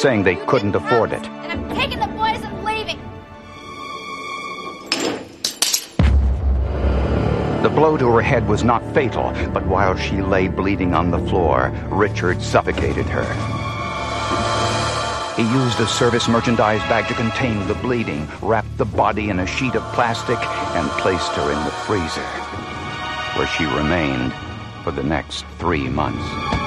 saying they couldn't afford it. And I'm taking the boys and leaving. The blow to her head was not fatal, but while she lay bleeding on the floor, Richard suffocated her. He used a service merchandise bag to contain the bleeding, wrapped the body in a sheet of plastic, and placed her in the freezer, where she remained for the next 3 months.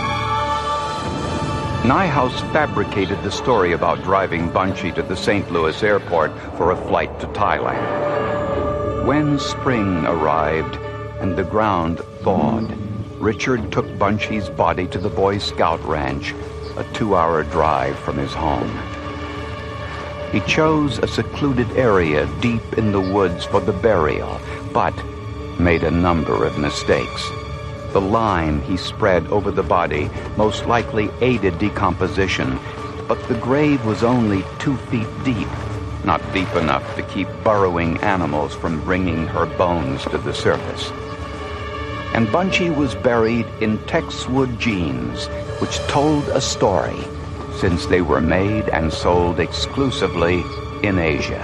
Nyhouse fabricated the story about driving Bunchy to the St. Louis airport for a flight to Thailand. When spring arrived and the ground thawed, Richard took Bunchy's body to the Boy Scout ranch, a 2-hour drive from his home. He chose a secluded area deep in the woods for the burial, but made a number of mistakes. The lime he spread over the body most likely aided decomposition, but the grave was only 2 feet deep, not deep enough to keep burrowing animals from bringing her bones to the surface. And Bunchy was buried in Texwood jeans, which told a story, since they were made and sold exclusively in Asia.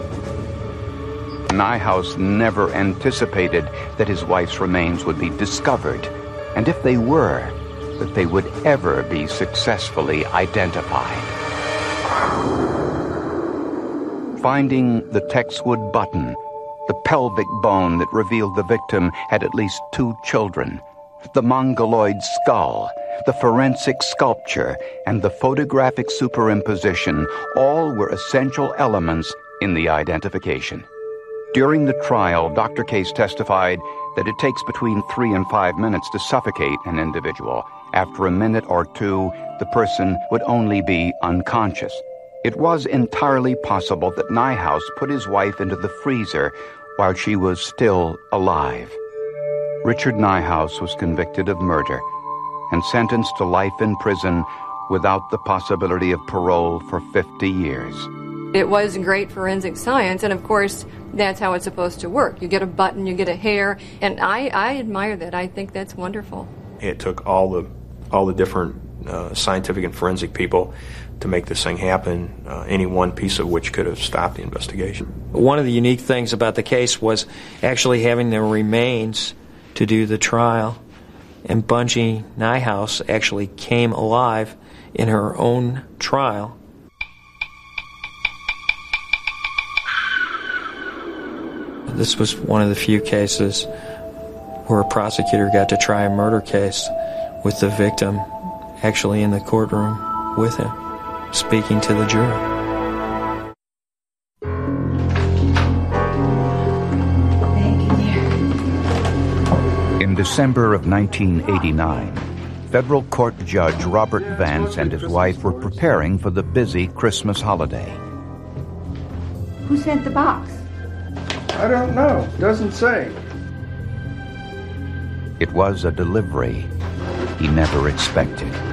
Nyhouse never anticipated that his wife's remains would be discovered, and if they were, that they would ever be successfully identified. Finding the Texwood button, the pelvic bone that revealed the victim had at least 2 children, the mongoloid skull, the forensic sculpture, and the photographic superimposition all were essential elements in the identification. During the trial, Dr. Case testified that it takes between 3 and 5 minutes to suffocate an individual. After a minute or 2, the person would only be unconscious. It was entirely possible that Nyhouse put his wife into the freezer while she was still alive. Richard Nyhouse was convicted of murder and sentenced to life in prison without the possibility of parole for 50 years. It was great forensic science, and of course, that's how it's supposed to work. You get a button, you get a hair, and I admire that. I think that's wonderful. It took all the different scientific and forensic people to make this thing happen, any one piece of which could have stopped the investigation. One of the unique things about the case was actually having the remains to do the trial, and Bunchy Nyhouse actually came alive in her own trial. This was one of the few cases where a prosecutor got to try a murder case with the victim actually in the courtroom with him, speaking to the jury. Thank you, dear. In December of 1989, federal court judge Robert Vance and his wife were preparing for the busy Christmas holiday. Who sent the box? I don't know. Doesn't say. It was a delivery he never expected.